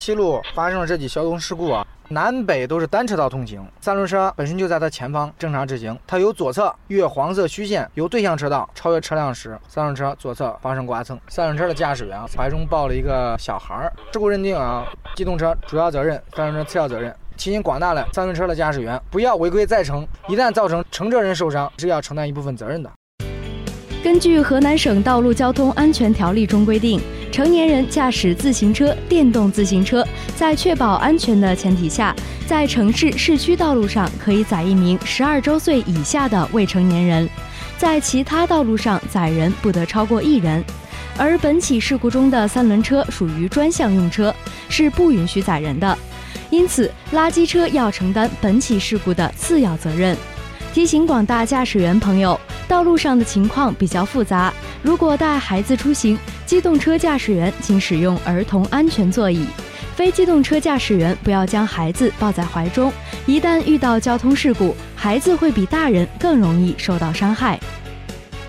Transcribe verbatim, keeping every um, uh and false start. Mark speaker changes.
Speaker 1: 西路发生了这起交通事故啊，南北都是单车道通行，三轮车本身就在它前方正常直行，它由左侧越黄色虚线由对向车道超越车辆时，三轮车左侧发生刮蹭，三轮车的驾驶员怀中抱了一个小孩。事故认定啊，机动车主要责任，三轮车次要责任。提醒广大的三轮车的驾驶员不要违规再乘，一旦造成乘车人受伤是要承担一部分责任的。
Speaker 2: 根据河南省道路交通安全条例中规定，成年人驾驶自行车、电动自行车，在确保安全的前提下，在城市市区道路上可以载一名十二周岁以下的未成年人，在其他道路上载人不得超过一人。而本起事故中的三轮车属于专项用车，是不允许载人的，因此垃圾车要承担本起事故的次要责任。提醒广大驾驶员朋友，道路上的情况比较复杂，如果带孩子出行，机动车驾驶员请使用儿童安全座椅，非机动车驾驶员不要将孩子抱在怀中，一旦遇到交通事故，孩子会比大人更容易受到伤害。